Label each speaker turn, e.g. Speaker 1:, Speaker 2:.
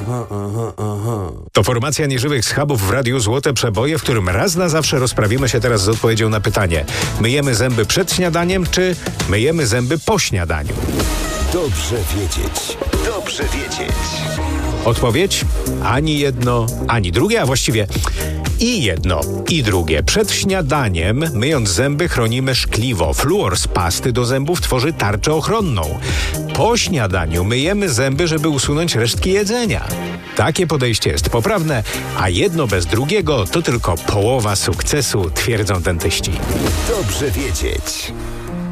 Speaker 1: To formacja nieżywych schabów w Radiu Złote Przeboje, w którym raz na zawsze rozprawimy się teraz z odpowiedzią na pytanie: myjemy zęby przed śniadaniem, czy myjemy zęby po śniadaniu?
Speaker 2: Dobrze wiedzieć. Dobrze wiedzieć.
Speaker 1: Odpowiedź? Ani jedno, ani drugie, a właściwie i jedno, i drugie. Przed śniadaniem, myjąc zęby, chronimy szkliwo. Fluor z pasty do zębów tworzy tarczę ochronną. Po śniadaniu myjemy zęby, żeby usunąć resztki jedzenia. Takie podejście jest poprawne, a jedno bez drugiego to tylko połowa sukcesu, twierdzą dentyści.
Speaker 2: Dobrze wiedzieć.